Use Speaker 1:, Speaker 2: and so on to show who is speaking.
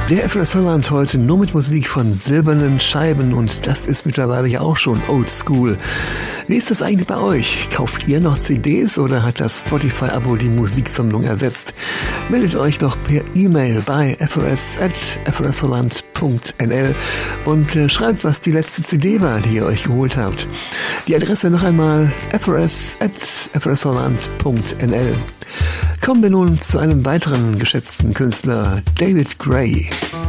Speaker 1: Der FOS Holland heute nur mit Musik von silbernen Scheiben und das ist mittlerweile ja auch schon oldschool. Wie ist das eigentlich bei euch? Kauft ihr noch CDs oder hat das Spotify-Abo die Musiksammlung ersetzt? Meldet euch doch per E-Mail bei fos@fosholland.nl und schreibt, was die letzte CD war, die ihr euch geholt habt. Die Adresse noch einmal fos@fosholland.nl. Kommen wir nun zu einem weiteren geschätzten Künstler, David Gray.